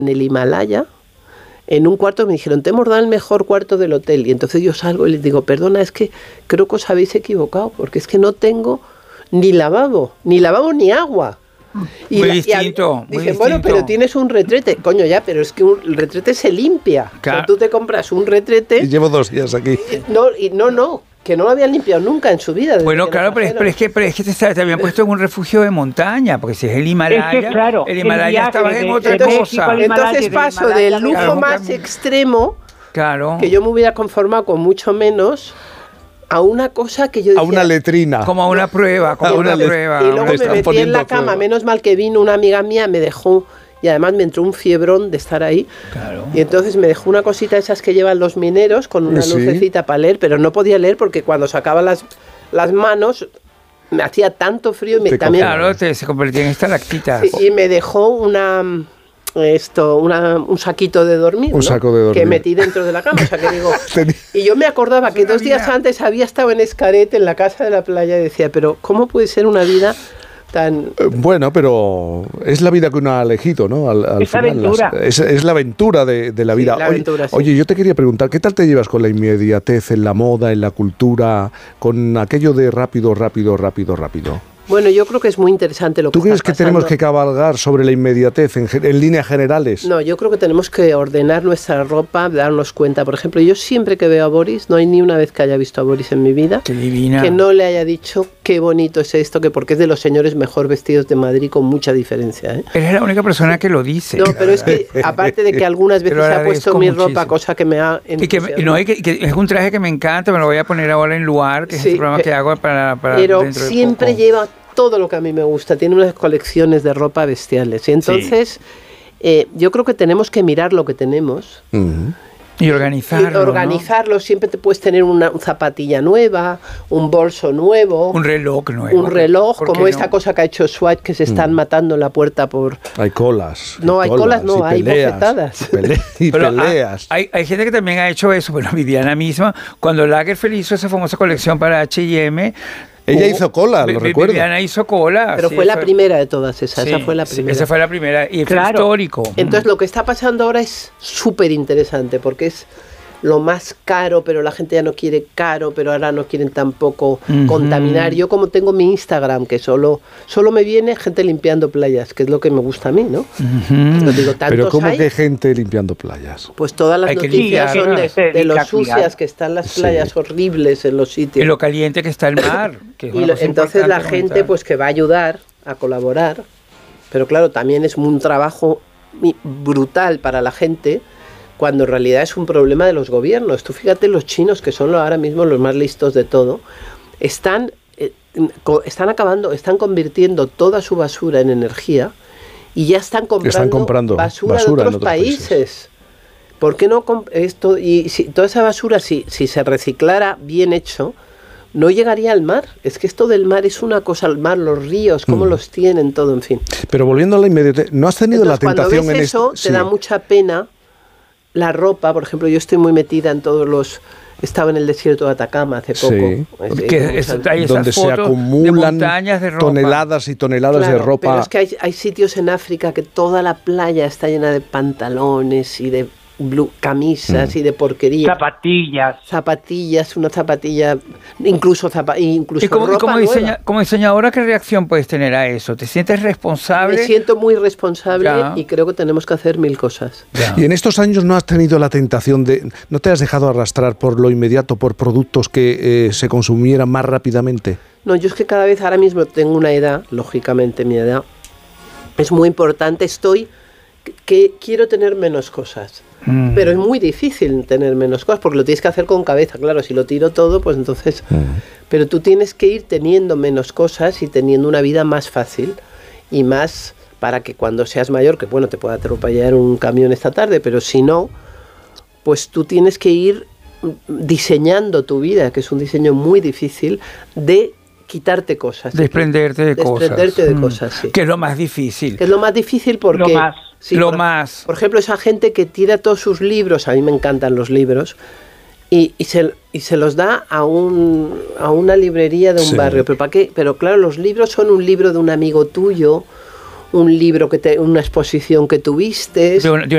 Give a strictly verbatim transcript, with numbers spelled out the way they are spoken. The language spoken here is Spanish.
en el Himalaya, en un cuarto, me dijeron, te hemos dado el mejor cuarto del hotel. Y entonces yo salgo y les digo, perdona, es que creo que os habéis equivocado, porque es que no tengo ni lavabo, ni lavabo ni agua. Y muy la, distinto, y a, muy dicen, bueno, distinto. pero tienes un retrete. Coño, ya, pero es que un, el retrete se limpia. Claro. O sea, tú te compras un retrete... Y llevo dos días aquí. Y no, y no, no, que no lo habían limpiado nunca en su vida. Bueno, claro, pero es, pero es que, pero es que te, te habían puesto en un refugio de montaña, porque si es el Himalaya, Es que, claro, el el Himalaya viaje estaba de- en de otra México cosa. al Himalaya, Entonces del paso Himalaya del al lujo Claro, más claro. extremo, Claro. que yo me hubiera conformado con mucho menos, a una cosa que yo decía... A una letrina. Como a una prueba, como A a una una le- prueba. Y luego Me me están metí en poniendo la a cama, prueba. menos mal que vino una amiga mía, me dejó, y además me entró un fiebrón de estar ahí. Claro. Y entonces me dejó una cosita esas que llevan los mineros, con una Sí. lucecita para leer, pero no podía leer porque cuando sacaba las, las manos me hacía tanto frío y me, Te también... Claro, te, se convertía en estalactitas. Sí, y me dejó una esto una, un saquito de dormir, Un ¿no? saco de dormir. que metí dentro de la cama, o sea que digo, Tenía- y yo me acordaba que una dos días vida. antes había estado en Xcaret, en la casa de la playa, y decía, pero ¿cómo puede ser una vida tan... Eh, Bueno, pero es la vida que uno ha elegido, ¿no? Al, al Es final, aventura. las- es, es la aventura de, de la Sí, vida. la oye, aventura, sí. oye, yo te quería preguntar, ¿qué tal te llevas con la inmediatez en la moda, en la cultura, con aquello de rápido, rápido, rápido, rápido? Bueno, yo creo que es muy interesante lo que ¿Tú crees está que tenemos pasando. que cabalgar sobre la inmediatez en, gen- en líneas generales? No, yo creo que tenemos que ordenar nuestra ropa, darnos cuenta. Por ejemplo, yo siempre que veo a Boris, no hay ni una vez que haya visto a Boris en mi vida, Qué divina. que no le haya dicho qué bonito es esto, que porque es de los señores mejor vestidos de Madrid con mucha diferencia, ¿eh? Eres la única persona que lo dice. No, pero es que aparte de que algunas Te lo veces se ha puesto agradezco mi muchísimo. ropa, cosa que me ha Y que, y no, y que, que es un traje que me encanta, me lo voy a poner ahora en Luar, que es Sí, el programa pe- que hago para, para pero dentro de siempre poco. lleva todo lo que a mí me gusta, tiene unas colecciones de ropa bestiales. Y entonces eh, yo creo que tenemos que mirar lo que tenemos Ujú. Y organizarlo, y ¿no? organizarlo. Siempre te puedes tener una zapatilla nueva, un bolso nuevo, Un reloj nuevo. un reloj, ¿Por qué como no? esta cosa que ha hecho Swatch, que se están matando en la puerta por... Hay colas. No, hay colas, no, y hay peleas, bofetadas. Y, pele- y Pero peleas. Hay, hay gente que también ha hecho eso. Bueno, Viviana misma, cuando Lagerfeld hizo esa famosa colección para H y M... Ella hubo- hizo cola, Vi- lo Vi- recuerdo. Viviana hizo cola. Pero sí, fue la eso- primera de todas esas, esa sí, fue la sí, primera. Esa fue la primera. Y fue Claro. histórico. Entonces lo que está pasando ahora es súper interesante porque es lo más caro, pero la gente ya no quiere caro, pero ahora no quieren tampoco Ujú. contaminar. Yo como tengo mi Instagram, que solo, solo me viene gente limpiando playas, que es lo que me gusta a mí, ¿no? Ujú. Pero digo, Pero tantos ¿cómo hay, que gente limpiando playas? pues todas las Hay que noticias limpiar, son ¿no? de, Se de dedica lo a cuidar. sucias que están las Sí. playas horribles en los sitios. Y lo caliente que está el mar. Que es Y una lo- cosa entonces la importante gente comentar. pues que va a ayudar a colaborar, pero claro, también es un trabajo mi- brutal para la gente cuando en realidad es un problema de los gobiernos. Tú fíjate, los chinos, que son lo- ahora mismo los más listos de todo, están, eh, co- están acabando, están convirtiendo toda su basura en energía y ya están comprando, Están comprando basura, basura de en otros, otros países. países. ¿Por qué no comp- esto y si toda esa basura si, si se reciclara bien hecho no llegaría al mar? Es que esto del mar es una cosa, el mar, los ríos, cómo Mm. los tienen, todo, en fin. Pero volviendo a la inmediatez, ¿no has tenido Entonces, la cuando tentación ves en eso, esto? te da mucha pena la ropa. Por ejemplo, yo estoy muy metida en todos los... Estaba en el desierto de Atacama hace poco. Sí. Es- Que es- es- hay esas Donde se fotos de acumulan montañas de ropa. toneladas y toneladas Claro, de ropa. pero es que hay, hay sitios en África que toda la playa está llena de pantalones y de blu- camisas Mm. y de porquería. Zapatillas. Zapatillas, una zapatilla, incluso zapa, incluso ¿Y como, ropa como, nueva. diseña- como diseñadora, qué reacción puedes tener a eso? ¿Te sientes responsable? Me siento muy responsable Ya. y creo que tenemos que hacer mil cosas. Ya. Y en estos años no has tenido la tentación de... ¿No te has dejado arrastrar por lo inmediato, por productos que eh, se consumieran más rápidamente? No, yo es que cada vez ahora mismo tengo una edad, lógicamente mi edad, es muy importante, estoy, que- que quiero tener menos cosas. Mm. Pero es muy difícil tener menos cosas porque lo tienes que hacer con cabeza. Claro, si lo tiro todo, pues entonces... Pero tú tienes que ir teniendo menos cosas y teniendo una vida más fácil y más para que cuando seas mayor, que bueno, te pueda atropellar un camión esta tarde, pero si no, pues tú tienes que ir diseñando tu vida, que es un diseño muy difícil, de quitarte cosas. Desprenderte de cosas. Desprenderte de Mm. cosas, sí. Que es lo más difícil. Que es lo más difícil porque... Lo más. sí, lo por- más. Por ejemplo, esa gente que tira todos sus libros, a mí me encantan los libros, y, y, se, y se los da a, un, a una librería de un Sí. barrio. ¿Pero para qué? Pero claro, los libros son un libro de un amigo tuyo, un libro que te, una exposición que tuviste. De una, de